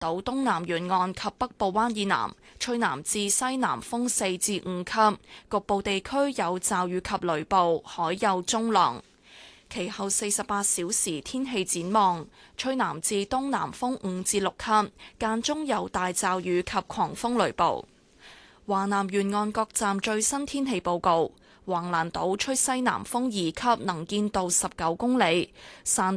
島東南沿岸及北部灣以南，吹南至西南風4至5級，局部地區有驟雨及雷暴，海有中浪。其後48小時天氣展望，吹南至東南風5至6級，間中有大驟雨及狂風雷暴。華南沿岸各站最新天氣報告：橫瀾島吹西南風2級，能見度19公里；汕